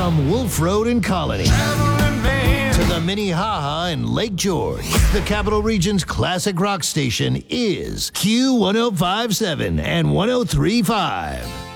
From Wolf Road in Colony to the Minnehaha in Lake George, the Capital Region's classic rock station is Q1057 and 1035.